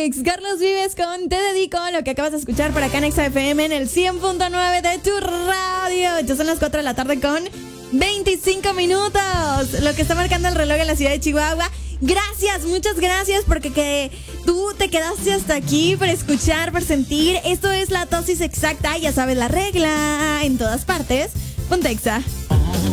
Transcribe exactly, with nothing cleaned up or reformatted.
remix. Carlos Vives con Te Dedico, lo que acabas de escuchar por acá en Exa F M en el cien punto nueve de tu radio. Ya son las cuatro de la tarde con veinticinco minutos, lo que está marcando el reloj en la ciudad de Chihuahua. Gracias, muchas gracias porque que tú te quedaste hasta aquí para escuchar, para sentir. Esto es la dosis exacta, ya sabes la regla, en todas partes. Ponte Exa.